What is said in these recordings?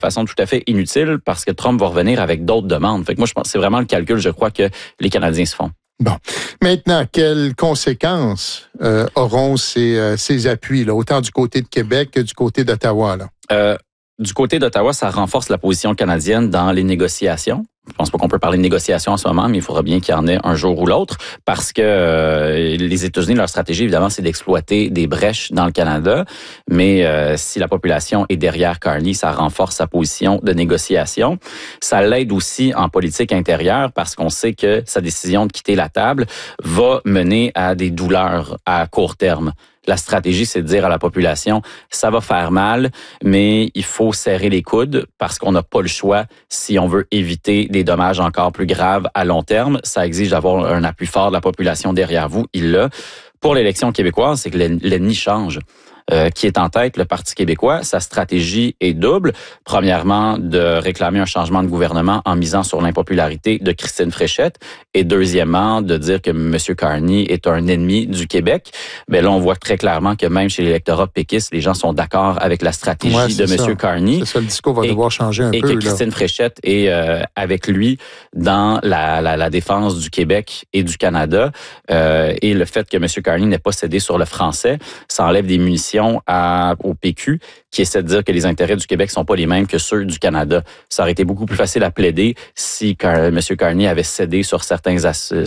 façon tout à fait inutile parce que Trump va revenir avec d'autres demandes. Fait que moi, je pense que c'est vraiment le calcul, je crois, que les Canadiens se font. Bon. Maintenant, quelles conséquences auront ces appuis, là, autant du côté de Québec que du côté d'Ottawa, là? Du côté d'Ottawa, ça renforce la position canadienne dans les négociations. Je pense pas qu'on peut parler de négociations en ce moment, mais il faudra bien qu'il y en ait un jour ou l'autre, parce que les États-Unis, leur stratégie, évidemment, c'est d'exploiter des brèches dans le Canada. Mais si la population est derrière Carney, ça renforce sa position de négociation. Ça l'aide aussi en politique intérieure, parce qu'on sait que sa décision de quitter la table va mener à des douleurs à court terme. La stratégie, c'est de dire à la population, ça va faire mal, mais il faut serrer les coudes parce qu'on n'a pas le choix si on veut éviter des dommages encore plus graves à long terme. Ça exige d'avoir un appui fort de la population derrière vous. Il l'a. Pour l'élection québécoise, c'est que l'ennemi change. Qui est en tête, le Parti québécois. Sa stratégie est double. Premièrement, de réclamer un changement de gouvernement en misant sur l'impopularité de Christine Fréchette. Et deuxièmement, de dire que M. Carney est un ennemi du Québec. Mais là, on voit très clairement que même chez l'électorat péquiste, les gens sont d'accord avec la stratégie de M. Carney. C'est ça, le discours va devoir changer un peu. Et que Christine Fréchette est avec lui dans la défense du Québec et du Canada. Et le fait que M. Carney n'ait pas cédé sur le français, ça enlève des munitions au PQ qui essaie de dire que les intérêts du Québec sont pas les mêmes que ceux du Canada. Ça aurait été beaucoup plus facile à plaider si M. Carney avait cédé sur certaines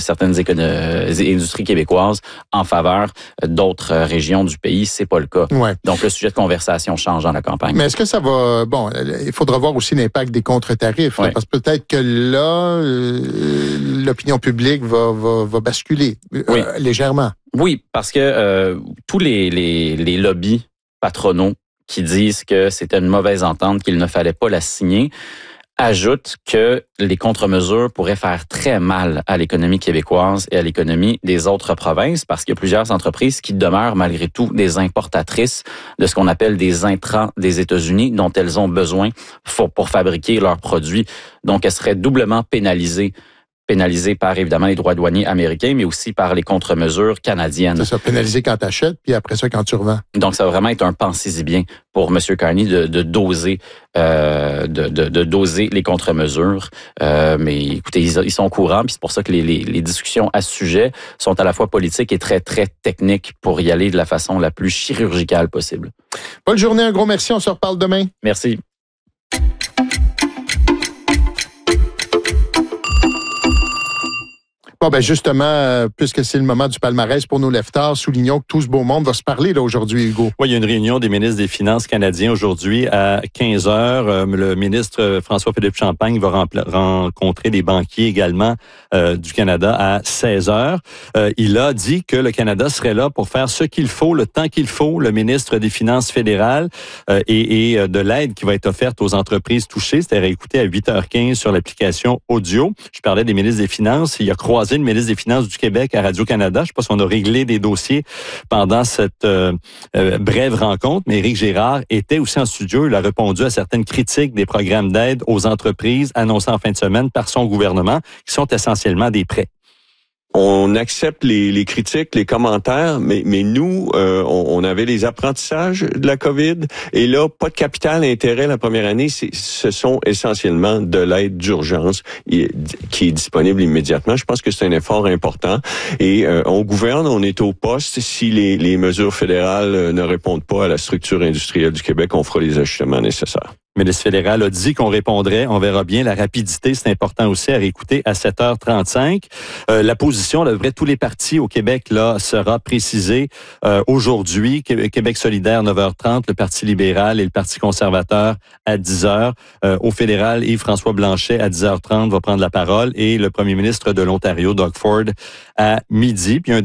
industries québécoises en faveur d'autres régions du pays. C'est pas le cas. Ouais. Donc, le sujet de conversation change dans la campagne. Mais est-ce que ça va... Bon, il faudra voir aussi l'impact des contre-tarifs. Ouais. Parce que peut-être que là, l'opinion publique va basculer légèrement. Oui, parce que tous les lobbies patronaux qui disent que c'était une mauvaise entente, qu'il ne fallait pas la signer, ajoutent que les contre-mesures pourraient faire très mal à l'économie québécoise et à l'économie des autres provinces, parce qu'il y a plusieurs entreprises qui demeurent malgré tout des importatrices de ce qu'on appelle des intrants des États-Unis dont elles ont besoin pour fabriquer leurs produits. Donc, elles seraient doublement pénalisées par, évidemment, les droits douaniers américains, mais aussi par les contre-mesures canadiennes. C'est ça, pénalisé quand tu achètes, puis après ça, quand tu revends. Donc, ça va vraiment être un pensez-y-bien pour M. Carney de doser les contre-mesures. Mais écoutez, ils sont au courant, puis c'est pour ça que les discussions à ce sujet sont à la fois politiques et très, très techniques pour y aller de la façon la plus chirurgicale possible. Bonne journée, un gros merci, on se reparle demain. Merci. Bon, ben justement, puisque c'est le moment du palmarès pour nos leftards, soulignons que tout ce beau monde va se parler là aujourd'hui, Hugo. Oui, il y a une réunion des ministres des Finances canadiens aujourd'hui à 15 heures. Le ministre François-Philippe Champagne va rencontrer des banquiers également du Canada à 16 heures. Il a dit que le Canada serait là pour faire ce qu'il faut, le temps qu'il faut. Le ministre des Finances fédérales et de l'aide qui va être offerte aux entreprises touchées. C'était réécouté à 8h15 sur l'application audio. Je parlais des ministres des Finances. Il a croisé le ministre des Finances du Québec à Radio-Canada. Je ne sais pas si on a réglé des dossiers pendant cette brève rencontre, mais Éric Gérard était aussi en studio. Il a répondu à certaines critiques des programmes d'aide aux entreprises annoncés en fin de semaine par son gouvernement, qui sont essentiellement des prêts. On accepte les critiques, les commentaires, mais nous, on avait les apprentissages de la COVID, et là, pas de capital intérêt la première année. Ce sont essentiellement de l'aide d'urgence qui est disponible immédiatement. Je pense que c'est un effort important, et on gouverne, on est au poste. Si les mesures fédérales ne répondent pas à la structure industrielle du Québec, on fera les ajustements nécessaires. Le ministre fédéral a dit qu'on répondrait. On verra bien. La rapidité, c'est important aussi à réécouter à 7h35. La position de tous les partis au Québec là sera précisée aujourd'hui. Québec solidaire, 9h30, le Parti libéral et le Parti conservateur à 10h. Au fédéral, Yves-François Blanchet à 10h30 va prendre la parole, et le premier ministre de l'Ontario, Doug Ford, à midi. Puis